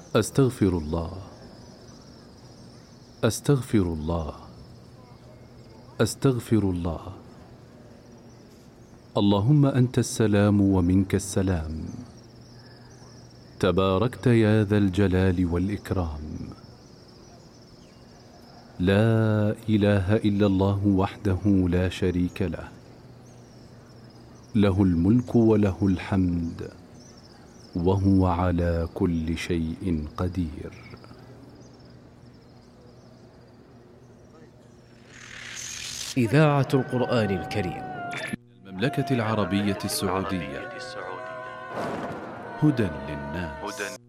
أستغفر الله، أستغفر الله، أستغفر الله. اللهم أنت السلام ومنك السلام، تباركت يا ذا الجلال والإكرام. لا إله إلا الله وحده لا شريك له، له الملك وله الحمد وهو على كل شيء قدير. إذاعة القرآن الكريم المملكة العربية السعودية، هدى للناس.